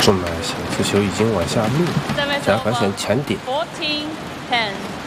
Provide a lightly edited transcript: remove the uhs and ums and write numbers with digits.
重慢些，这球已经往下落，加杆选前点。 14-10